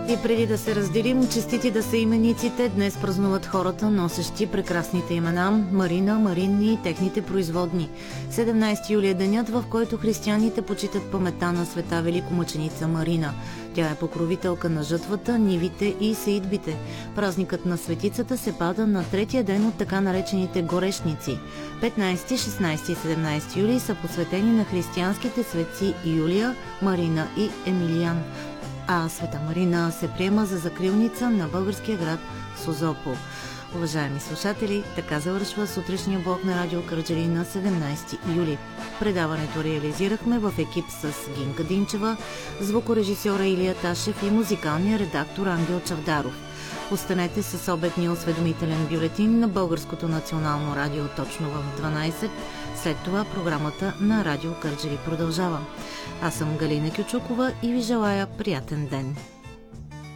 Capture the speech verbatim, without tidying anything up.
И преди да се разделим, честити да са имениците, днес празнуват хората, носещи прекрасните имена Марина, Марин и техните производни. седемнайсети юли е денят, в който християните почитат паметта на света великомъченица Марина. Тя е покровителка на жътвата, нивите и сеитбите. Празникът на светицата се пада на третия ден от така наречените горешници. петнайсети, шестнайсети и седемнайсети юли са посветени на християнските светци Юлия, Марина и Емилиян. А света Марина се приема за закрилница на българския град Созопол. Уважаеми слушатели, така завършва сутрешния блок на Радио Кърджали на седемнайсети юли. Предаването реализирахме в екип с Гинка Динчева, звукорежисьора Илия Ташев и музикалния редактор Ангел Чавдаров. Останете с обедния осведомителен бюлетин на Българското национално радио точно в дванайсет. След това програмата на Радио Кърджали продължава. Аз съм Галина Кючукова и ви желая приятен ден.